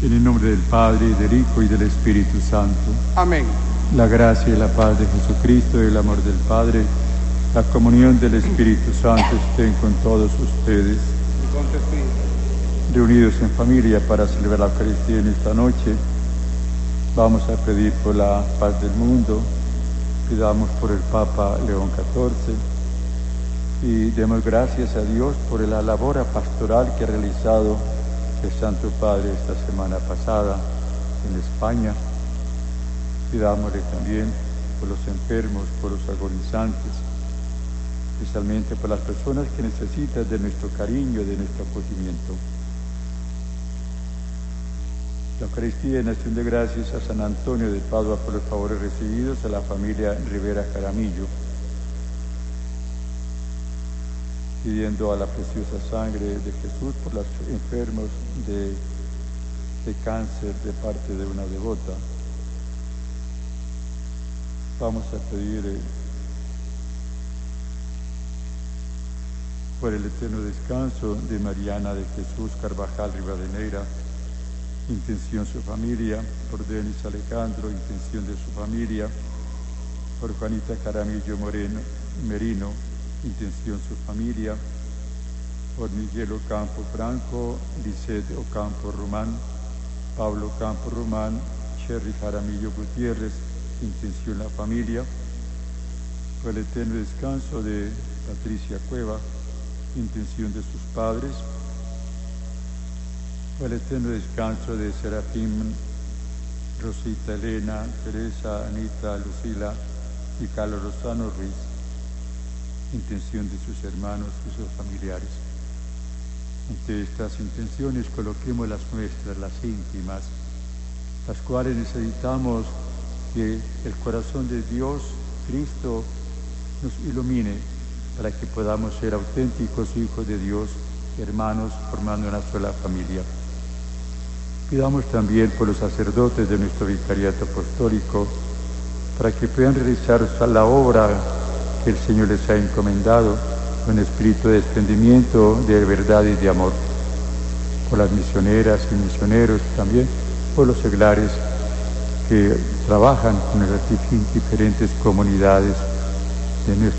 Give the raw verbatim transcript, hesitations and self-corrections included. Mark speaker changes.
Speaker 1: En el nombre del Padre, y del Hijo, y del Espíritu Santo.
Speaker 2: Amén.
Speaker 1: La gracia y la paz de Jesucristo y el amor del Padre, la comunión del Espíritu Santo estén con todos ustedes.
Speaker 2: Y con tu espíritu.
Speaker 1: Reunidos en familia para celebrar la Eucaristía en esta noche, vamos a pedir por la paz del mundo, pidamos por el Papa León catorce y demos gracias a Dios por la labor pastoral que ha realizado el Santo Padre esta semana pasada en España. Pidámosle también por los enfermos, por los agonizantes, especialmente por las personas que necesitan de nuestro cariño, de nuestro acogimiento. La Eucaristía en acción de gracias a San Antonio de Padua por los favores recibidos, a la familia Rivera Jaramillo, pidiendo a la preciosa sangre de Jesús por los enfermos de, de cáncer de parte de una devota. Vamos a pedir eh, por el eterno descanso de Mariana de Jesús Carvajal Rivadeneira, intención su familia, por Denis Alejandro, intención de su familia, por Juanita Caramillo Moreno Merino, intención su familia, por Miguel Ocampo Franco, Lisette Ocampo Román, Pablo Ocampo Román, Cherry Jaramillo Gutiérrez, intención la familia, por el eterno descanso de Patricia Cueva, intención de sus padres, por el eterno descanso de Serafín, Rosita Elena, Teresa, Anita, Lucila y Carlos Rosano Ruiz, intención de sus hermanos y sus familiares. Entre estas intenciones coloquemos las nuestras, las íntimas, las cuales necesitamos que el corazón de Dios, Cristo, nos ilumine para que podamos ser auténticos hijos de Dios, hermanos, formando una sola familia. Pidamos también por los sacerdotes de nuestro vicariato apostólico para que puedan realizar la obra que el Señor les ha encomendado con espíritu de desprendimiento, de verdad y de amor. Por las misioneras y misioneros también, por los seglares que trabajan con las diferentes comunidades de nuestro